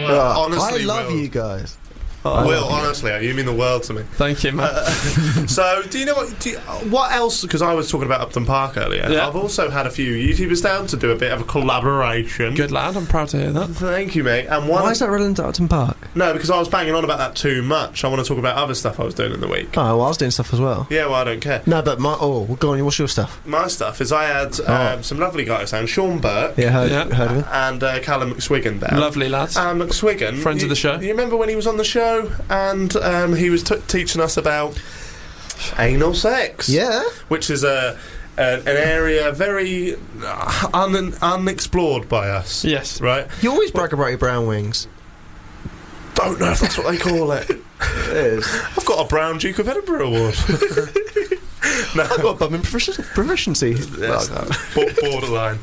Well, honestly, I love Will, you guys. Will, honestly, you mean the world to me. Thank you, man. So, do you know what else? Because I was talking about Upton Park earlier. Yeah. I've also had a few YouTubers down to do a bit of a collaboration. Good lad, I'm proud to hear that. Thank you, mate. And one. Why is that relevant to Upton Park? No, because I was banging on about that too much. I want to talk about other stuff I was doing in the week. Oh, well, I was doing stuff as well. Yeah, well, I don't care. No, but go on, what's your stuff? My stuff is I had some lovely guys down. Sean Burke. Yeah, heard of him. And Callum McSwiggan down. Lovely lads. McSwiggan, Friends of the show. You remember when he was on the show and he was teaching us about anal sex? Yeah. Which is an area very unexplored by us. Yes. Right? You always brag about your brown wings. Don't know if that's what they call it. It is. I've got a Brown Duke of Edinburgh award. No. I've got bumming proficiency. Yes, borderline.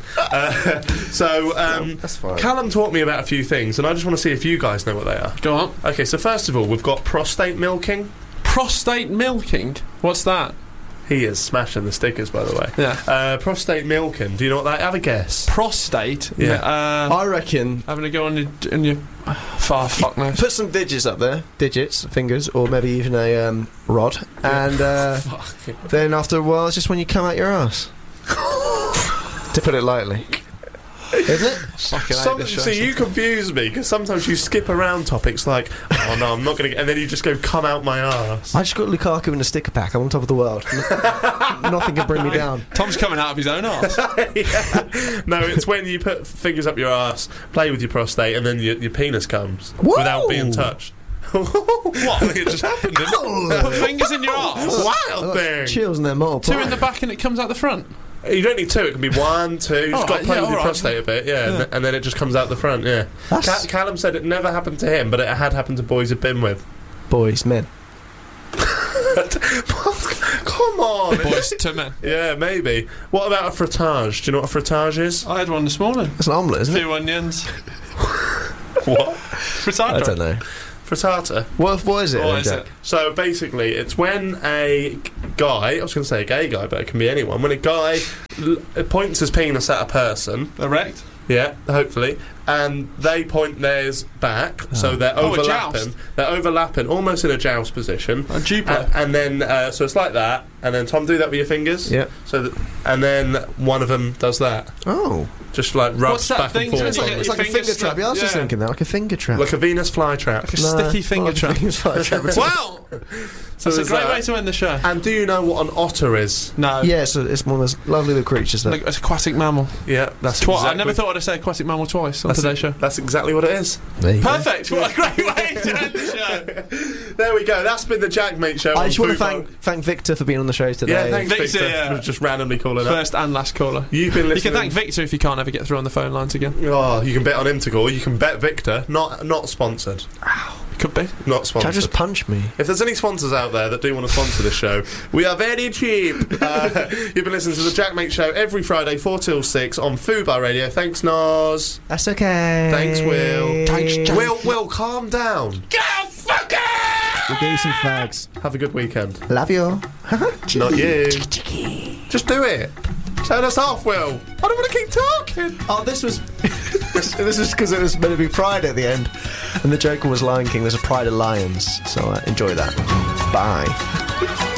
That's fine. Callum taught me about a few things, and I just want to see if you guys know what they are. Go on. Okay, so first of all, we've got prostate milking. Prostate milking? What's that? He is smashing the stickers, by the way. Yeah. Prostate milking. Do you know what that? Have a guess. Prostate? Yeah. I reckon. Having a go on your fuck knows. Put some digits up there, fingers, or maybe even a rod, and then after a while, it's just when you come out your ass. To put it lightly. Is it? See, you confuse me because sometimes you skip around topics like, oh no, I'm not going to, and then you just go, come out my arse. I just got Lukaku in a sticker pack. I'm on top of the world. Nothing can bring me down. Tom's coming out of his own arse. Yeah. No, it's when you put fingers up your arse, play with your prostate, and then your penis comes without being touched. What? I think it just happened, didn't it? Put fingers in your arse. Wild thing. Chills in their multiple. 2 in the back and it comes out the front. You don't need 2, it can be 1, 2. You've just got to play with your prostate a bit, and then it just comes out the front, yeah. Callum said it never happened to him, but it had happened to boys he'd been with. Boys, men. Come on. Boys to men. Yeah, maybe. What about a fromage? Do you know what a fromage is? I had one this morning. It's an omelette, isn't it? 2 onions. What? Frittata. I don't know. Frittata? What is it? What is it? So basically, it's when a guy, I was going to say a gay guy, but it can be anyone, when a guy points his penis at a person. Erect? Yeah, hopefully. And they point theirs back, so they're overlapping. They're overlapping, almost in a joust position. A Jupiter. And then, so it's like that. And then, Tom, do that with your fingers. Yeah. And then one of them does that. Oh. Just like rubs back and forth. It's like a finger trap. Yeah, I was just thinking that, like a finger trap. Like a Venus flytrap. Like a sticky finger trap. Wow! So that's a great way to end the show. And do you know what an otter is? No. Yeah, so it's one of those lovely little creatures. Like an aquatic mammal. Yeah, that's I never thought I'd say aquatic mammal twice on today's show. That's exactly what it is. Perfect! What a great way to end the show. There we go. That's been the Jackmate Show. I just want to thank Victor for being on the show today. Yeah, thanks, Victor. Yeah. Just randomly calling up. First and last caller. You've been listening. You can thank Victor if you can't ever get through on the phone lines again. Oh, you can bet on him to call. You can bet Victor. Not sponsored. Ow. Could be. Not sponsored. Just punch me. If there's any sponsors out there that do want to sponsor this show, we are very cheap. You've been listening to the Jackmate Show every Friday 4 till 6 on Fubar Radio. Thanks, Nos. That's okay. Thanks, Will. Thanks, Jack. Will, calm down. Go fuck it! We'll get you some fags. Have a good weekend. Love you. Not you. Just do it. Turn us off, Will. I don't want to keep talking. Oh, this was because it was meant to be Pride at the end, and the Joker was Lion King. There's a Pride of Lions, so enjoy that. Bye.